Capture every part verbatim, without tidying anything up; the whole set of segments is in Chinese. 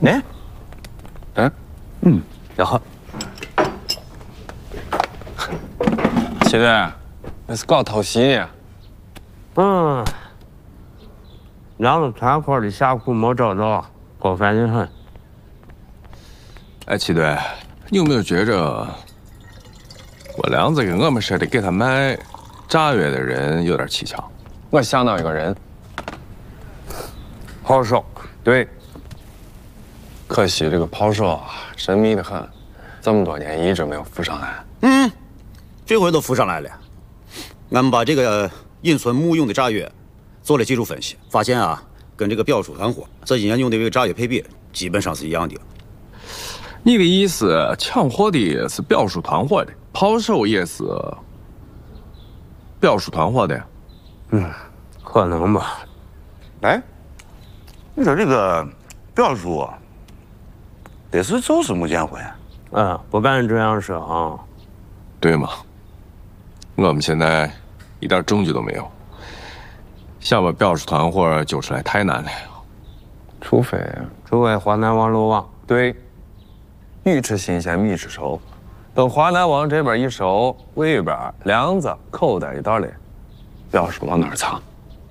来， 嗯嗯，要喝。 七队，那是搞偷袭呢。 嗯，两个团伙的下库没找着，搞烦得很。 哎，七队，你有没有觉着我梁子跟我们说的给他卖炸药的人有点蹊跷？我想到一个人， 炮手， 对。可惜这个炮手啊，神秘的很，这么多年一直没有浮上来。 嗯，这回都浮上来了。俺们把这个印存木用的炸药做了技术分析，发现啊，跟这个标叔团伙这几年用的这个炸药配比基本上是一样的。 你的意思，抢货的是标叔团伙的，炮手也是标叔团伙的？ 嗯，可能吧。 哎，你说这个标叔，得是就是木建辉。 嗯，不敢这样说啊。 对吗？我们现在一点证据都没有，想把标叔团伙揪出来太难了。除非， 除非华南王漏网。 对。鱼吃新鲜，米吃熟。等华南王这边一收，尾边梁子口袋一道嘞，标叔往哪儿藏？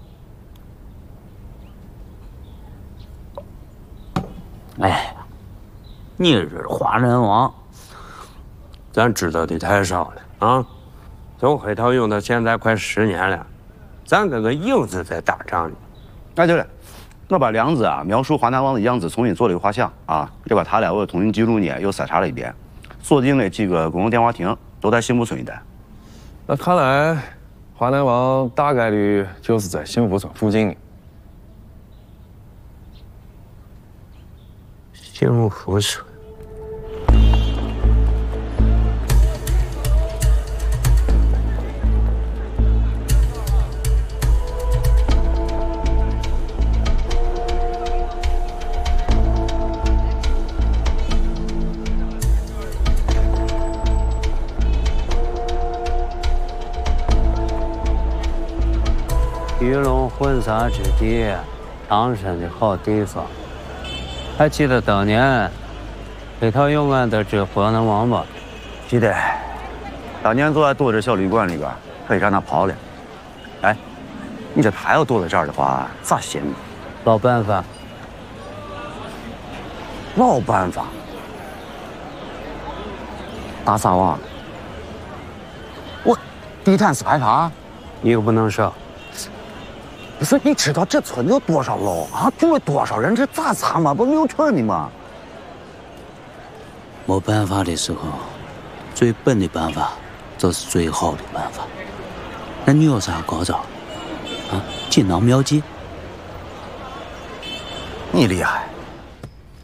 哎，你这华南王， 咱知道的太少了啊！从黑桃用到现在快十年了，咱跟个影子在打仗呢。 哎，对了，我把梁子啊描述华南王的样子重新做了一个画像啊，这把他俩我通讯记录呢又筛查了一遍，锁定了几个公用电话亭，都在幸福村一带。 那看来华南王大概率就是在幸福村附近。 幸福村。鱼龙混杂之地，藏身的好地方。还记得当年黑桃用案的这华南王吧？ 记得，当年就在躲这小旅馆里边，可以让他跑了。哎，你这他要躲在这儿的话，咋行？ 老办法， 老办法。大撒网，我地毯式排查， 一个不能少。 不是，你知道这村子有多少楼啊？住了多少人？这咋查嘛？不没有蠢的吗？ 没办法的时候，最笨的办法就是最好的办法。那你有啥高招？啊，锦囊妙计？ 你厉害。